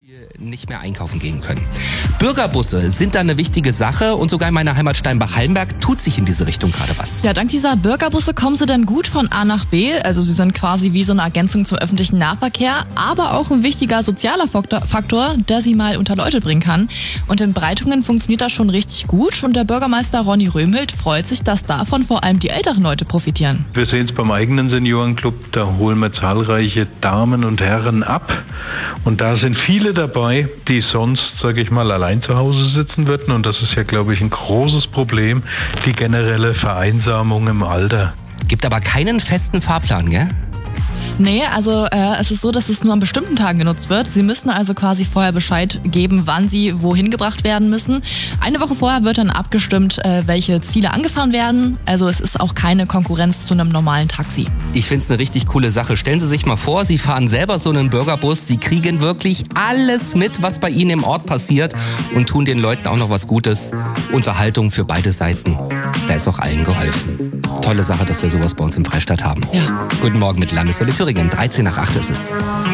nicht mehr einkaufen gehen können. Bürgerbusse sind da eine wichtige Sache und sogar in meiner Heimat Steinbach-Hallenberg tut sich in diese Richtung gerade was. Ja, dank dieser Bürgerbusse kommen sie dann gut von A nach B. Also sie sind quasi wie so eine Ergänzung zum öffentlichen Nahverkehr, aber auch ein wichtiger sozialer Faktor, der sie mal unter Leute bringen kann. Und in Breitungen funktioniert das schon richtig gut und der Bürgermeister Ronny Röhmhild freut sich, dass davon vor allem die älteren Leute profitieren. Wir sehen es beim eigenen Seniorenclub, da holen wir zahlreiche Damen und Herren ab. Und da sind viele dabei, die sonst, sage ich mal, allein zu Hause sitzen würden. Und das ist ja, glaube ich, ein großes Problem, die generelle Vereinsamung im Alter. Gibt aber keinen festen Fahrplan, gell? Nee, also es ist so, dass es nur an bestimmten Tagen genutzt wird. Sie müssen also quasi vorher Bescheid geben, wann sie wohin gebracht werden müssen. Eine Woche vorher wird dann abgestimmt, welche Ziele angefahren werden. Also es ist auch keine Konkurrenz zu einem normalen Taxi. Ich finde es eine richtig coole Sache. Stellen Sie sich mal vor, Sie fahren selber so einen Bürgerbus. Sie kriegen wirklich alles mit, was bei Ihnen im Ort passiert und tun den Leuten auch noch was Gutes. Unterhaltung für beide Seiten. Da ist auch allen geholfen. Tolle Sache, dass wir sowas bei uns im Freistaat haben. Ja. Guten Morgen mit Landeswelle Thüringen. 7:13 ist es.